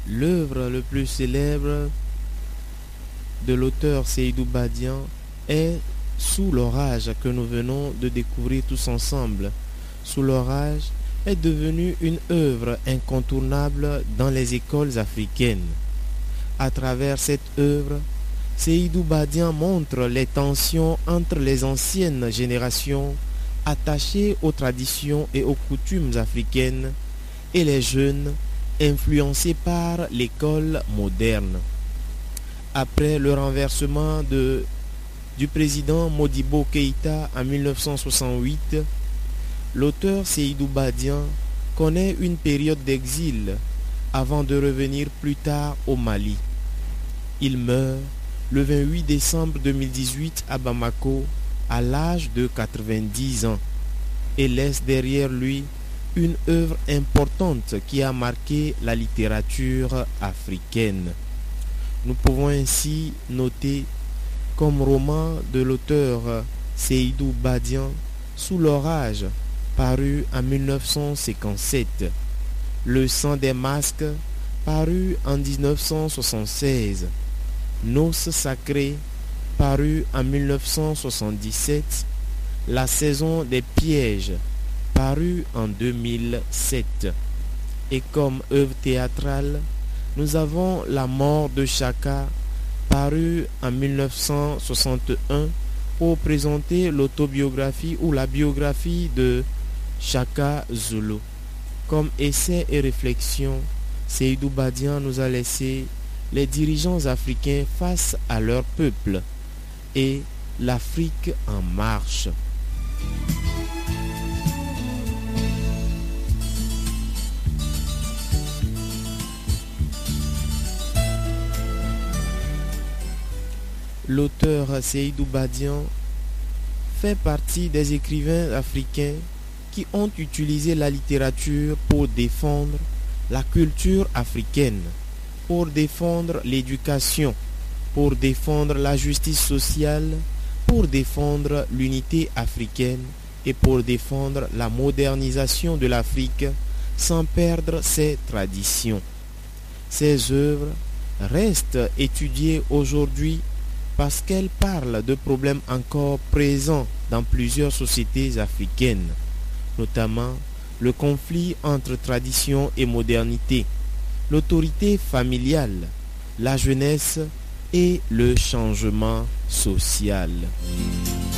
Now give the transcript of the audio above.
L'œuvre le plus célèbre de l'auteur Seydou Badian est Sous l'orage que nous venons de découvrir tous ensemble. Sous l'orage est devenue une œuvre incontournable dans les écoles africaines. À travers cette œuvre, Seydou Badian montre les tensions entre les anciennes générations attachées aux traditions et aux coutumes africaines et les jeunes influencés par l'école moderne. Après le renversement du président Modibo Keïta en 1968, l'auteur Seydou Badian connaît une période d'exil avant de revenir plus tard au Mali. Il meurt le 28 décembre 2018 à Bamako à l'âge de 90 ans et laisse derrière lui une œuvre importante qui a marqué la littérature africaine. Nous pouvons ainsi noter comme roman de l'auteur Seydou Badian Sous l'orage, paru en 1957, Le sang des masques, paru en 1976, Noces sacrées, paru en 1977, La saison des pièges, paru en 2007. Et comme œuvre théâtrale, nous avons La mort de Chaka, paru en 1961 pour présenter l'autobiographie ou la biographie de Chaka Zulu. Comme essai et réflexion, Seydou Badian nous a laissé les dirigeants africains face à leur peuple et l'Afrique en marche. L'auteur Seydou Badian fait partie des écrivains africains qui ont utilisé la littérature pour défendre la culture africaine, pour défendre l'éducation, pour défendre la justice sociale, pour défendre l'unité africaine et pour défendre la modernisation de l'Afrique sans perdre ses traditions. Ces œuvres restent étudiées aujourd'hui parce qu'elle parle de problèmes encore présents dans plusieurs sociétés africaines, notamment le conflit entre tradition et modernité, l'autorité familiale, la jeunesse et le changement social.